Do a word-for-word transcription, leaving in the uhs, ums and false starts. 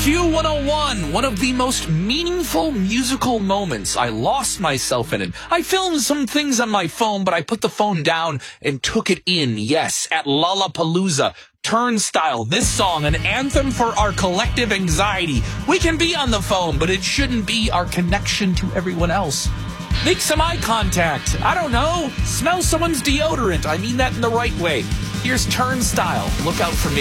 Q one oh one, one of the most meaningful musical moments. I lost myself in it. I filmed some things on my phone, but I put the phone down and took it in. Yes, at Lollapalooza. Turnstile, this song, an anthem for our collective anxiety. We can be on the phone, but it shouldn't be our connection to everyone else. Make some eye contact. I don't know. Smell someone's deodorant. I mean that in the right way. Here's Turnstile. Look out for me.